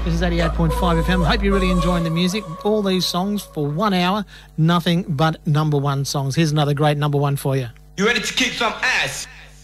This is 88.5 FM. Hope you're really enjoying the music. All these songs for 1 hour, nothing but number one songs. Here's another great number one for you. You ready to kick some ass?